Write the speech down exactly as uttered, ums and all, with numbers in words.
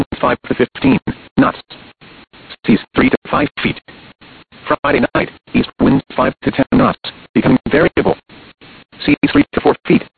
five to fifteen knots. Seas three to five feet. Friday night, east winds five to ten knots, becoming variable. Seas three to four feet.